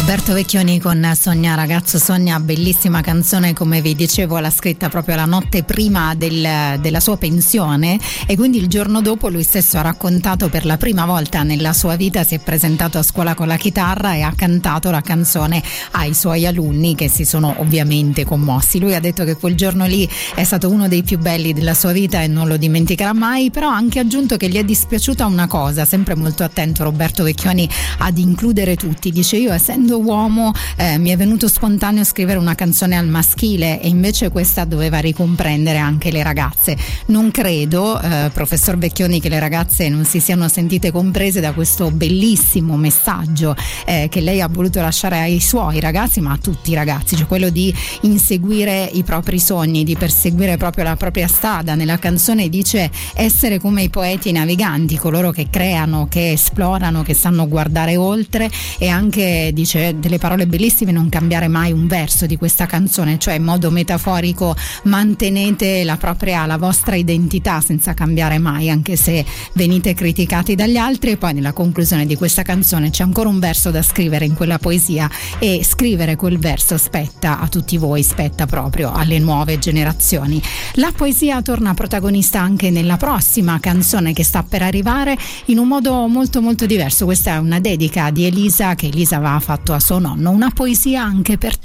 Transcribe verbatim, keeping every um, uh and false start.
Roberto Vecchioni con Sogna ragazzo sogna, bellissima canzone, come vi dicevo l'ha scritta proprio la notte prima del, della sua pensione, e quindi il giorno dopo lui stesso ha raccontato per la prima volta nella sua vita si è presentato a scuola con la chitarra e ha cantato la canzone ai suoi alunni, che si sono ovviamente commossi. Lui ha detto che quel giorno lì è stato uno dei più belli della sua vita e non lo dimenticherà mai, però ha anche aggiunto che gli è dispiaciuta una cosa, sempre molto attento Roberto Vecchioni ad includere tutti. Dice: io essendo uomo eh, mi è venuto spontaneo scrivere una canzone al maschile e invece questa doveva ricomprendere anche le ragazze. Non credo, eh, professor Vecchioni, che le ragazze non si siano sentite comprese da questo bellissimo messaggio eh, che lei ha voluto lasciare ai suoi ragazzi, ma a tutti i ragazzi, cioè quello di inseguire i propri sogni, di perseguire proprio la propria strada. Nella canzone dice essere come i poeti naviganti, coloro che creano, che esplorano, che sanno guardare oltre, e anche dice delle parole bellissime: non cambiare mai un verso di questa canzone, cioè in modo metaforico mantenete la propria, la vostra identità senza cambiare mai, anche se venite criticati dagli altri. E poi nella conclusione di questa canzone c'è ancora un verso da scrivere in quella poesia, e scrivere quel verso spetta a tutti voi, spetta proprio alle nuove generazioni. La poesia torna protagonista anche nella prossima canzone che sta per arrivare, in un modo molto molto diverso. Questa è una dedica di Elisa che Elisa aveva fatto a suo nonno, una poesia anche per te.